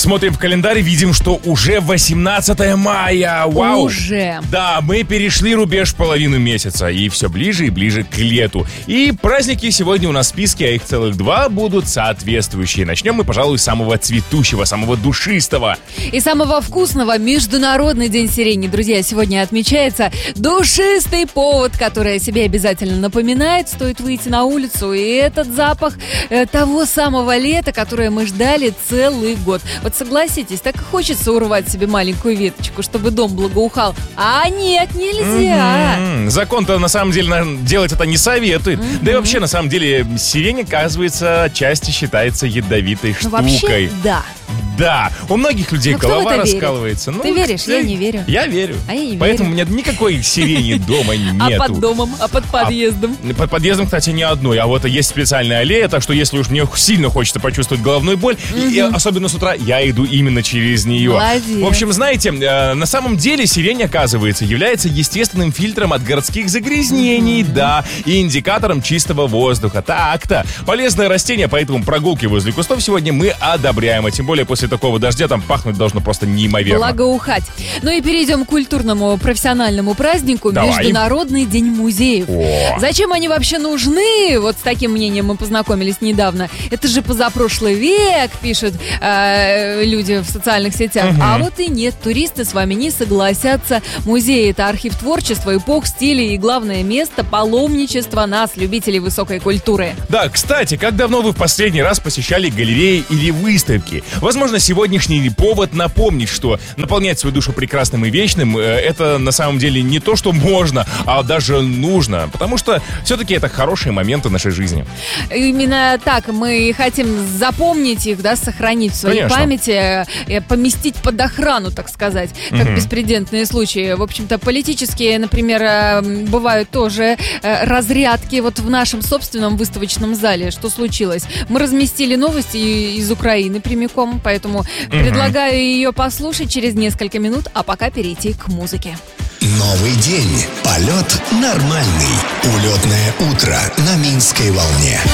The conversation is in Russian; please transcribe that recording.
Смотрим в календарь, видим, что уже 18 мая. Вау! Уже. Да, мы перешли рубеж половину месяца, и все ближе и ближе к лету. И праздники сегодня у нас в списке, а их целых 2 будут соответствующие. Начнем мы, пожалуй, с самого цветущего, самого душистого. И самого вкусного. Международный день сирени, друзья, сегодня отмечается. Душистый повод, который о себе обязательно напоминает. Стоит выйти на улицу, и этот запах того самого лета, которое мы ждали целый год. Вот согласитесь, так и хочется урвать себе маленькую веточку, чтобы дом благоухал. А нет, нельзя. Закон-то на самом деле делать это не советует. Да и вообще, на самом деле, сирень, оказывается, отчасти считается ядовитой штукой. Вообще, да. Да, у многих людей голова раскалывается. Ты веришь? Я не верю. Я верю. А я не Поэтому верю. у меня никакой сирени дома нету. А под домом? А под подъездом? Под подъездом, кстати, ни одной. А вот есть специальная аллея, так что если уж мне сильно хочется почувствовать головную боль, и особенно с утра, я иду именно через нее. Молодец. В общем, знаете, на самом деле сирень, оказывается, является естественным фильтром от городских загрязнений, да, и индикатором чистого воздуха. Так-то. Полезное растение, поэтому прогулки возле кустов сегодня мы одобряем. А тем более после такого дождя там пахнуть должно просто неимоверно. Благоухать. Ну и перейдем к культурному профессиональному празднику. Давай. Международный день музеев. О. Зачем они вообще нужны? Вот с таким мнением мы познакомились недавно. Это же позапрошлый век, пишут люди в социальных сетях. А вот и нет, туристы с вами не согласятся. Музей — это архив творчества, эпох, стилей и, главное, место паломничества нас, любителей высокой культуры. Да, кстати, как давно вы в последний раз посещали галереи или выставки? Возможно, сегодняшний повод напомнить, что наполнять свою душу прекрасным и вечным — это на самом деле не то, что можно, а даже нужно. Потому что все-таки это хорошие моменты нашей жизни. Именно так мы хотим запомнить их, да, сохранить в своей Конечно. памяти, поместить под охрану, так сказать, как беспрецедентные случаи. В общем-то, политические, например, бывают тоже разрядки. Вот в нашем собственном выставочном зале что случилось? Мы разместили новости из Украины прямиком, поэтому предлагаю ее послушать через несколько минут, а пока перейти к музыке. Новый день. Полет нормальный. Улетное утро на Минской волне.